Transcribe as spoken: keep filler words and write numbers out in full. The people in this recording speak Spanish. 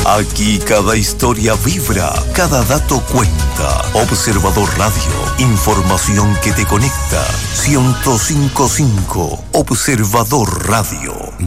Aquí cada historia vibra, cada dato cuenta. Observador Radio, información que te conecta. ciento cinco punto cinco Observador Radio.